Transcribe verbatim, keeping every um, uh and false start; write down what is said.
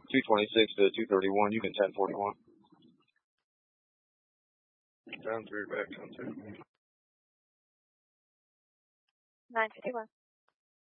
two twenty-six to two thirty-one. You can ten forty-one. Down three, back down two. nine fifty-one.